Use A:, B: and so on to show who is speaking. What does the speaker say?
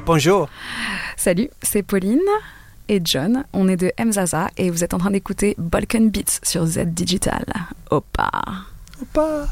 A: bonjour.
B: Salut, c'est Pauline et John. On est de Mzaza et vous êtes en train d'écouter Balkan Beats sur Z Digital. Opa.
A: Opa.